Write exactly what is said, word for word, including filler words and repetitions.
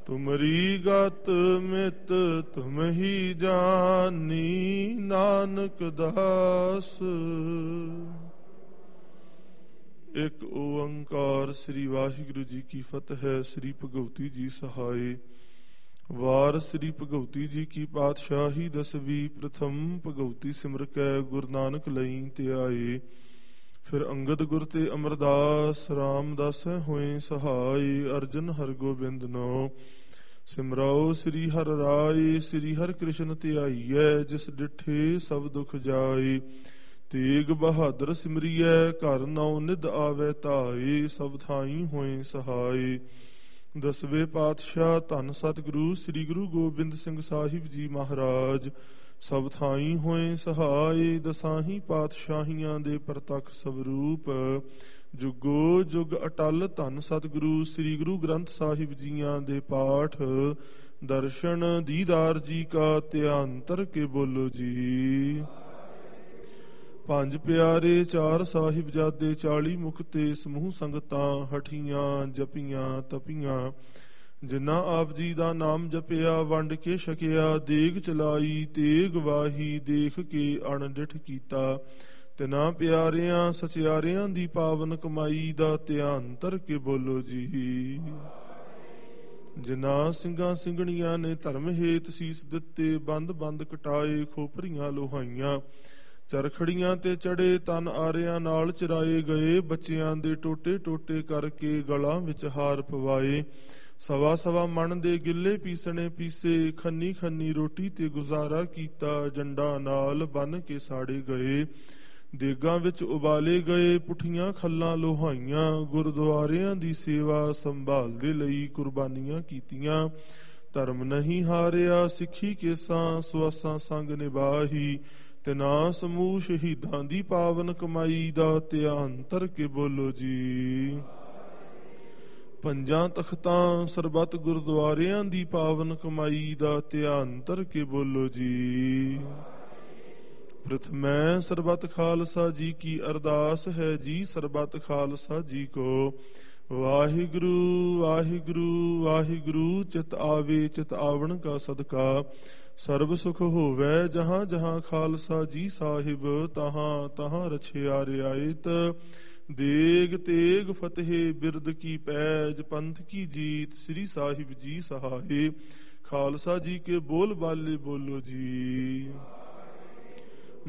ਤੁਮਰੀ ਗਤ ਮਿਤ ਤੁਮ ਹੀ ਜਾਨੀ, ਨਾਨਕ ਦਾਸ। ਇੱਕ ਓੰਕਾਰ। ਸ੍ਰੀ ਵਾਹਿਗੁਰੂ ਜੀ ਕੀ ਫਤਿਹ। ਸ੍ਰੀ ਭਗਵਤੀ ਜੀ ਸਹਾਏ। ਵਾਰ ਸ੍ਰੀ ਭਗਵਤੀ ਜੀ ਕੀ ਪਾਤਸ਼ਾਹੀ ਦਸਵੀਂ। ਪ੍ਰਥਮ ਭਗਵਤੀ ਸਿਮਰ ਕੈ ਗੁਰੂ ਨਾਨਕ ਲਈ ਧਿਆਏ। ਫਿਰ ਅੰਗਦ ਗੁਰ ਤੇ ਅਮਰਦਾਸ, ਰਾਮਦਾਸੈ ਹੋਏ ਸਹਾਈ। ਅਰਜਨ ਹਰਗੋਬਿੰਦ ਨੋ ਸਿਮਰਾਓ ਸ੍ਰੀ ਹਰਿ ਰਾਏ। ਸ੍ਰੀ ਹਰਿ ਕ੍ਰਿਸ਼ਨ ਧਿਆਈਐ, ਜਿਸ ਡਿਠੇ ਸਭ ਦੁਖ ਜਾਏ। ਤੇਗ ਬਹਾਦਰ ਸਿਮਰੀਐ, ਘਰ ਨੌ ਨਿਧ ਆਵੈ ਧਾਏ। ਸਭ ਥਾਈ ਹੋਏ ਸਹਾਈ। ਦਸਵੇਂ ਪਾਤਸ਼ਾਹ ਧੰਨ ਸਤਿਗੁਰੂ ਸ੍ਰੀ ਗੁਰੂ ਗੋਬਿੰਦ ਸਿੰਘ ਸਾਹਿਬ ਜੀ ਮਹਾਰਾਜ, ਸਭ ਥਾਈ ਹੋਏ ਸਹਾਈ। ਦਸਾਹੀ ਪਾਤਸ਼ਾਹੀਆਂ ਦੇ ਪ੍ਰਤੱਖ ਸਵਰੂਪ, ਜੁਗੋ ਜੁਗ ਅਟਲ। ਧੰਨ ਸਤਿਗੁਰੂ ਸ੍ਰੀ ਗੁਰੂ ਗ੍ਰੰਥ ਸਾਹਿਬ ਜੀਆਂ ਦੇ ਪਾਠ, ਦਰਸ਼ਨ ਦੀਦਾਰ ਜੀ ਕਾ ਧਿਆਨ ਧਰ ਕੇ ਬੋਲੋ ਜੀ। ਪੰਜ ਪਿਆਰੇ ਚਾਰ ਸਾਹਿਬਜ਼ਾਦੇ, ਚਾਲੀ ਮੁਖ ਤੇ ਸਮੂਹ ਸੰਗਤਾਂ, ਹਠੀਆਂ ਜਪੀਆਂ ਤਪੀਆਂ। ਜਿਨ੍ਹਾਂ ਆਪ ਜੀ ਦਾ ਨਾਮ ਜਪਿਆ, ਵੰਡ ਕੇ ਛਕਿਆ। ਦੇਗ ਚਲਾਈ ਤੇਗ ਵਾਹੀ, ਦੇਖ ਕੇ ਅਣਡਿਠ ਕੀਤਾ। ਤਿਨਾਂ ਪਿਆਰਿਆਂ ਸਚਿਆਰਿਆਂ ਦੀ ਪਾਵਨ ਕਮਾਈ ਦਾ ਧਿਆਨ ਧਰ ਕੇ ਬੋਲੋ ਜੀ। ਜਿਨ੍ਹਾਂ ਸਿੰਘਾਂ ਸਿੰਘਣੀਆਂ ਨੇ ਧਰਮ ਹੇਤ ਸੀਸ ਦਿੱਤੇ, ਬੰਦ ਬੰਦ ਕਟਾਏ, ਖੋਪਰੀਆਂ ਲੋਹਾਈਆਂ। ਚਰਖੜੀਆਂ ਤੇ ਚੜੇ ਤਨ ਆਰਿਆਂ ਨਾਲ ਚਰਾਏ ਗਏ। ਬੱਚਿਆਂ ਦੇ ਟੋਟੇ ਟੋਟੇ ਕਰਕੇ ਗਲਾਂ ਵਿੱਚ ਹਾਰ ਪਵਾਏ। ਸਵਾ ਸਵਾ ਮਣ ਦੇ ਗਿੱਲੇ ਪੀਸਣੇ ਪੀਸੇ, ਖੰਨੀ ਖੰਨੀ ਰੋਟੀ ਤੇ ਗੁਜ਼ਾਰਾ ਕੀਤਾ। ਜੰਡਾ ਨਾਲ ਬੰਨ ਕੇ ਸਾੜੇ ਗਏ, ਦੇਗਾਂ ਵਿੱਚ ਉਬਾਲੇ ਗਏ। ਪੁੱਠੀਆਂ ਖੱਲਾਂ ਲੋਹਾਈਆਂ, ਗੁਰਦੁਆਰਿਆਂ ਦੀ ਸੇਵਾ ਸੰਭਾਲ ਦੇ ਲਈ ਕੁਰਬਾਨੀਆਂ ਕੀਤੀਆਂ। ਧਰਮ ਨਹੀਂ ਹਾਰਿਆ ਸਿੱਖੀ ਕੇਸਾਂ, ਸੁਆਸਾਂ ਸੰਗ ਨਿਭਾਹੀ। ਤਿਨਾਂ ਸਮੂਹ ਸ਼ਹੀਦਾਂ ਦੀ ਪਾਵਨ ਕਮਾਈ ਦਾ ਧਿਆਨ ਧਰ ਕੇ ਬੋਲੋ ਜੀ। ਪੰਜਾਂ ਤਖਤਾਂ ਸਰਬੱਤ ਗੁਰਦੁਆਰਿਆਂ ਦੀ ਪਾਵਨ ਕਮਾਈ ਦਾ ਧਿਆਨ ਧਰ ਕੇ ਬੋਲੋ ਜੀ। ਪ੍ਰਥਮੈ ਸਰਬੱਤ ਖਾਲਸਾ ਜੀ ਕੀ ਅਰਦਾਸ ਹੈ ਜੀ। ਸਰਬੱਤ ਖਾਲਸਾ ਜੀ ਕੋ ਵਾਹਿਗੁਰੂ ਵਾਹਿਗੁਰੂ ਵਾਹਿਗੁਰੂ। ਚਿਤ ਆਵੇ ਚਿਤ ਆਵਣ ਕਾ ਸਦਕਾ, ਸਰਬ ਸੁਖ ਹੋਵੈ ਜਹਾਂ ਜਹਾਂ ਖਾਲਸਾ ਜੀ ਸਾਹਿਬ। ਤਹਾਂ ਤਹਾਂ ਰਛਿਆ ਰਿਆਇਤ, ਦੇਗ ਤੇਗ ਫਤਿਹ ਬਿਰਦ ਕੀ ਪੈਜ। ਪੰਥ ਕੀ ਜੀਤ ਸ੍ਰੀ ਸਾਹਿਬ ਜੀ ਸਹਾਏ। ਖਾਲਸਾ ਜੀ ਕੇ ਬੋਲ ਬਾਲੇ ਬੋਲੋ ਜੀ।